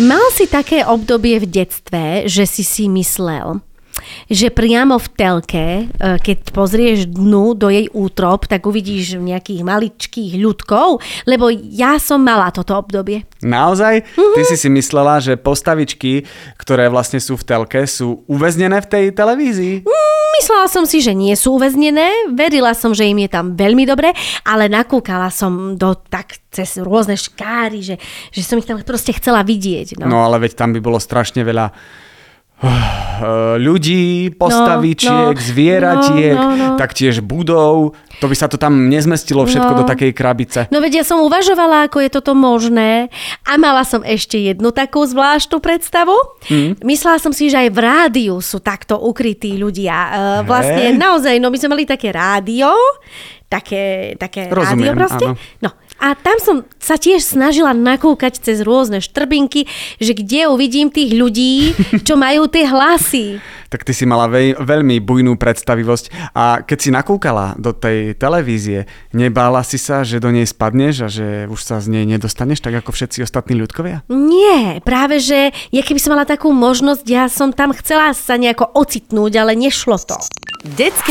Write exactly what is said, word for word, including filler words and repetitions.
Mal si také obdobie v detstve, že si si myslel, že priamo v telke, keď pozrieš dnu do jej útrop, tak uvidíš nejakých maličkých ľudkov, lebo ja som mala toto obdobie. Naozaj? Mm-hmm. Ty si si myslela, že postavičky, ktoré vlastne sú v telke, sú uväznené v tej televízii? Mm, myslela som si, že nie sú uväznené, verila som, že im je tam veľmi dobre, ale nakúkala som do tak cez rôzne škáry, že, že som ich tam proste chcela vidieť. No, no ale veď tam by bolo strašne veľa ľudí, postavičiek, no, no, zvieratiek, no, no, no. taktiež budov. To by sa to tam nezmestilo všetko no. do takej krabice. No veď ja som uvažovala, ako je toto možné a mala som ešte jednu takú zvláštnu predstavu. Mm. Myslela som si, že aj v rádiu sú takto ukrytí ľudia. E, vlastne hey. naozaj, no my sme mali také rádio, také, také Rozumiem, rádio proste. Áno. No. A tam som sa tiež snažila nakúkať cez rôzne štrbinky, že kde uvidím tých ľudí, čo majú tie hlasy. Tak ty si mala vej, veľmi bujnú predstavivosť. A keď si nakúkala do tej televízie, nebála si sa, že do nej spadneš a že už sa z nej nedostaneš, tak ako všetci ostatní ľudkovia? Nie, práve že ja keby som mala takú možnosť, ja som tam chcela sa nejako ocitnúť, ale nešlo to. Detské